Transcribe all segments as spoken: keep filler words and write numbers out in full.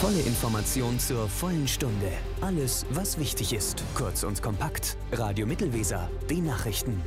Volle Information zur vollen Stunde. Alles, was wichtig ist. Kurz und kompakt. Radio Mittelweser. Die Nachrichten.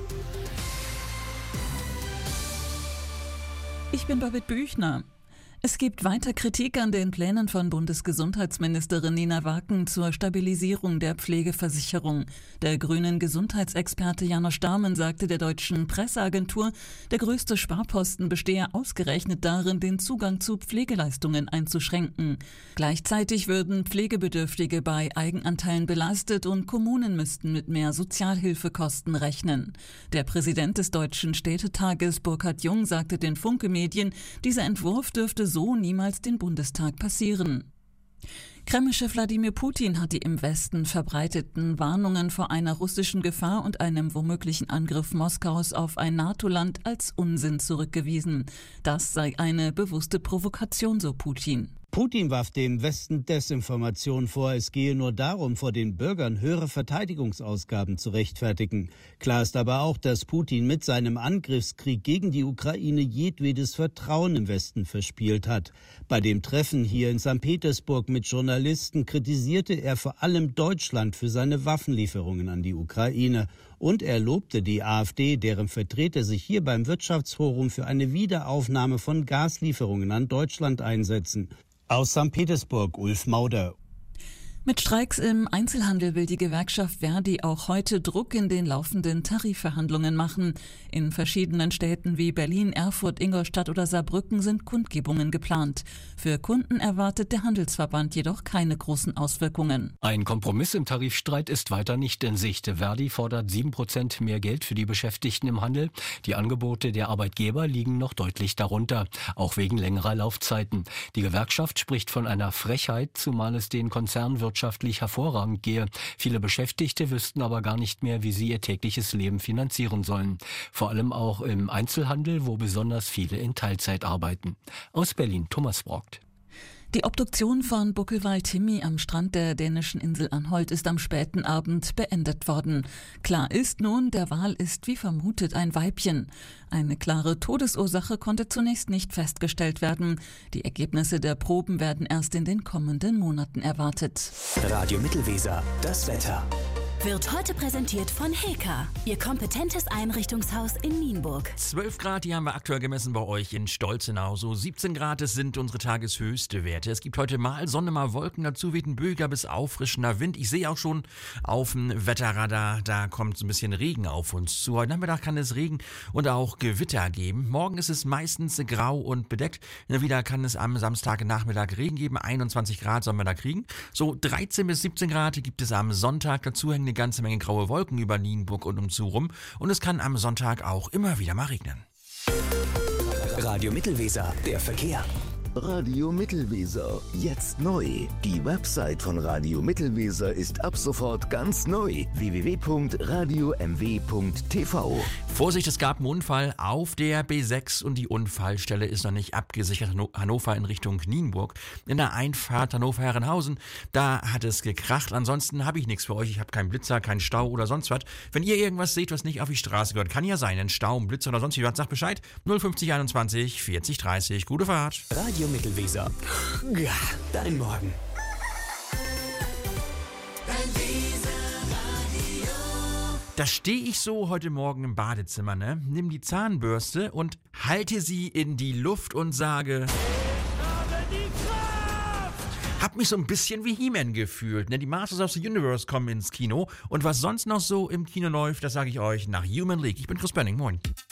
Ich bin Babette Büchner. Es gibt weiter Kritik an den Plänen von Bundesgesundheitsministerin Nina Wacken zur Stabilisierung der Pflegeversicherung. Der grünen Gesundheitsexperte Janosch Dahmen sagte der deutschen Presseagentur, der größte Sparposten bestehe ausgerechnet darin, den Zugang zu Pflegeleistungen einzuschränken. Gleichzeitig würden Pflegebedürftige bei Eigenanteilen belastet und Kommunen müssten mit mehr Sozialhilfekosten rechnen. Der Präsident des Deutschen Städtetages Burkhard Jung sagte den Funke-Medien, dieser Entwurf dürfte so niemals den Bundestag passieren. Kreml-Chef Wladimir Putin hat die im Westen verbreiteten Warnungen vor einer russischen Gefahr und einem womöglichen Angriff Moskaus auf ein NATO-Land als Unsinn zurückgewiesen. Das sei eine bewusste Provokation, so Putin. Putin warf dem Westen Desinformation vor, es gehe nur darum, vor den Bürgern höhere Verteidigungsausgaben zu rechtfertigen. Klar ist aber auch, dass Putin mit seinem Angriffskrieg gegen die Ukraine jedwedes Vertrauen im Westen verspielt hat. Bei dem Treffen hier in Sankt Petersburg mit Journalisten kritisierte er vor allem Deutschland für seine Waffenlieferungen an die Ukraine. Und er lobte die AfD, deren Vertreter sich hier beim Wirtschaftsforum für eine Wiederaufnahme von Gaslieferungen an Deutschland einsetzen. Aus Sankt Petersburg, Ulf Mauder. Mit Streiks im Einzelhandel will die Gewerkschaft Verdi auch heute Druck in den laufenden Tarifverhandlungen machen. In verschiedenen Städten wie Berlin, Erfurt, Ingolstadt oder Saarbrücken sind Kundgebungen geplant. Für Kunden erwartet der Handelsverband jedoch keine großen Auswirkungen. Ein Kompromiss im Tarifstreit ist weiter nicht in Sicht. Verdi fordert sieben Prozent mehr Geld für die Beschäftigten im Handel. Die Angebote der Arbeitgeber liegen noch deutlich darunter, auch wegen längerer Laufzeiten. Die Gewerkschaft spricht von einer Frechheit, zumal es den Konzernen wirtschaftlich hervorragend gehe. Viele Beschäftigte wüssten aber gar nicht mehr, wie sie ihr tägliches Leben finanzieren sollen. Vor allem auch im Einzelhandel, wo besonders viele in Teilzeit arbeiten. Aus Berlin, Thomas Brockt. Die Obduktion von Buckelwal Timmy am Strand der dänischen Insel Anholt ist am späten Abend beendet worden. Klar ist nun, der Wal ist wie vermutet ein Weibchen. Eine klare Todesursache konnte zunächst nicht festgestellt werden. Die Ergebnisse der Proben werden erst in den kommenden Monaten erwartet. Radio Mittelweser, das Wetter. Wird heute präsentiert von Heka, Ihr kompetentes Einrichtungshaus in Nienburg. zwölf Grad, die haben wir aktuell gemessen bei euch in Stolzenau. So siebzehn Grad, das sind unsere tageshöchste Werte. Es gibt heute mal Sonne, mal Wolken, dazu weht ein böiger bis auffrischender Wind. Ich sehe auch schon auf dem Wetterradar, da kommt so ein bisschen Regen auf uns zu. Heute Nachmittag kann es Regen und auch Gewitter geben. Morgen ist es meistens grau und bedeckt. Wieder kann es am Samstagnachmittag Regen geben. einundzwanzig Grad sollen wir da kriegen. So dreizehn bis siebzehn Grad gibt es am Sonntag. Dazu hängen eine ganze Menge graue Wolken über Nienburg und umzu rum. Und es kann am Sonntag auch immer wieder mal regnen. Radio Mittelweser, der Verkehr. Radio Mittelweser, jetzt neu. Die Website von Radio Mittelweser ist ab sofort ganz neu. w w w punkt radio m w punkt t v. Vorsicht, es gab einen Unfall auf der B sechs und die Unfallstelle ist noch nicht abgesichert. Hannover in Richtung Nienburg. In der Einfahrt Hannover-Herrenhausen, da hat es gekracht. Ansonsten habe ich nichts für euch. Ich habe keinen Blitzer, keinen Stau oder sonst was. Wenn ihr irgendwas seht, was nicht auf die Straße gehört, kann ja sein, ein Stau, ein Blitzer oder sonst was, sagt Bescheid. null fünfzig einundzwanzig vierzig dreißig. Gute Fahrt. Radio Mittelweser. Ja, dein Morgen. Da stehe ich so heute Morgen im Badezimmer, ne? Nimm die Zahnbürste und halte sie in die Luft und sage: Habe die Kraft! Hab mich so ein bisschen wie He-Man gefühlt, ne? Die Masters of the Universe kommen ins Kino und was sonst noch so im Kino läuft, das sage ich euch nach Human League. Ich bin Chris Benning, moin.